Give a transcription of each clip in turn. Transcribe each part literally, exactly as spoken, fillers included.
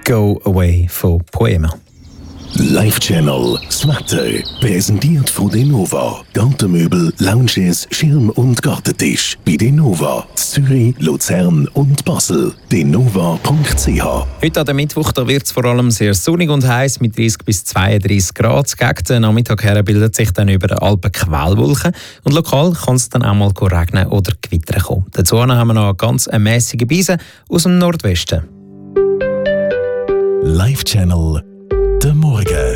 Go Away von Poema. Live-Channel, das Wetter, präsentiert von Denova. Gartenmöbel, Lounges, Schirm- und Gartentisch. Bei Denova, Zürich, Luzern und Basel. denova punkt c h. Heute an dem Mittwoch wird es vor allem sehr sonnig und heiß mit dreißig bis zweiunddreißig Grad. Gegen den Nachmittag her bildet sich dann über den Alpen Quellwolken und lokal kann es dann auch mal regnen oder gewittern kommen. Dazu haben wir noch eine ganz mäßige Brise aus dem Nordwesten. Live-Channel der Morgen.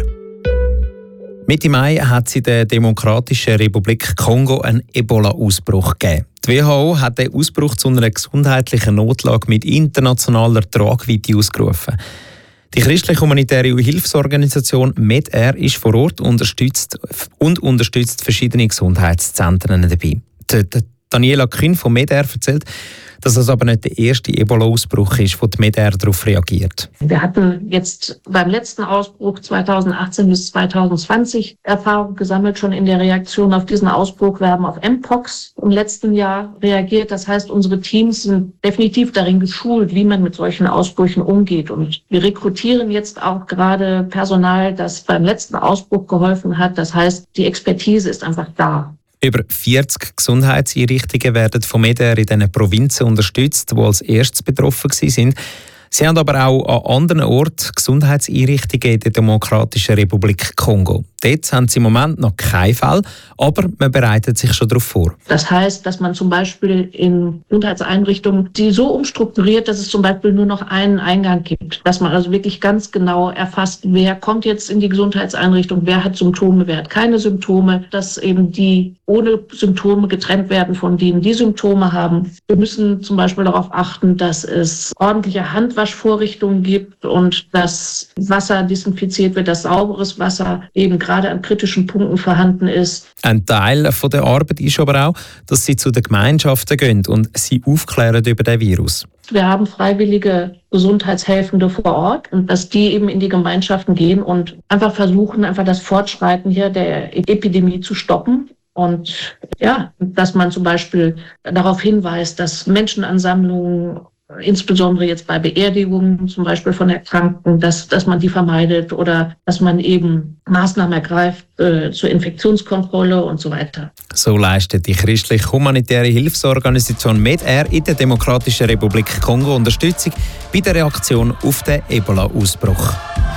Mitte Mai hat es in der Demokratischen Republik Kongo einen Ebola-Ausbruch gegeben. Die W H O hat den Ausbruch zu einer gesundheitlichen Notlage mit internationaler Tragweite ausgerufen. Die christlich-humanitäre Hilfsorganisation MedAir ist vor Ort unterstützt und unterstützt verschiedene Gesundheitszentren dabei. Die Daniela Kühn von MedAir erzählt, dass es aber nicht der erste Ebola-Ausbruch ist, wo die MedAir darauf reagiert. Wir hatten jetzt beim letzten Ausbruch zweitausendachtzehn bis zweitausendzwanzig Erfahrung gesammelt, schon in der Reaktion auf diesen Ausbruch. Wir haben auf Mpox im letzten Jahr reagiert. Das heißt, unsere Teams sind definitiv darin geschult, wie man mit solchen Ausbrüchen umgeht. Und wir rekrutieren jetzt auch gerade Personal, das beim letzten Ausbruch geholfen hat. Das heißt, die Expertise ist einfach da. Über vierzig Gesundheitseinrichtungen werden von MedAir in diesen Provinzen unterstützt, die als erstes betroffen waren. Sie haben aber auch an anderen Orten Gesundheitseinrichtungen in der Demokratischen Republik Kongo. Dort haben sie im Moment noch keinen Fall, aber man bereitet sich schon darauf vor. Das heißt, dass man zum Beispiel in Gesundheitseinrichtungen die so umstrukturiert, dass es zum Beispiel nur noch einen Eingang gibt. Dass man also wirklich ganz genau erfasst, wer kommt jetzt in die Gesundheitseinrichtung, wer hat Symptome, wer hat keine Symptome. Dass eben die ohne Symptome getrennt werden von denen, die Symptome haben. Wir müssen zum Beispiel darauf achten, dass es ordentliche Handwaschvorrichtungen gibt und dass Wasser desinfiziert wird, dass sauberes Wasser eben gerade an kritischen Punkten vorhanden ist. Ein Teil von der Arbeit ist aber auch, dass sie zu den Gemeinschaften gehen und sie aufklären über den Virus. Wir haben freiwillige Gesundheitshelfende vor Ort und dass die eben in die Gemeinschaften gehen und einfach versuchen, einfach das Fortschreiten hier der Epidemie zu stoppen. Und ja, dass man zum Beispiel darauf hinweist, dass Menschenansammlungen, insbesondere jetzt bei Beerdigungen zum Beispiel von Erkrankten, dass, dass man die vermeidet oder dass man eben Maßnahmen ergreift äh, zur Infektionskontrolle und so weiter. So leistet die christlich-humanitäre Hilfsorganisation MedAir in der Demokratischen Republik Kongo Unterstützung bei der Reaktion auf den Ebola-Ausbruch.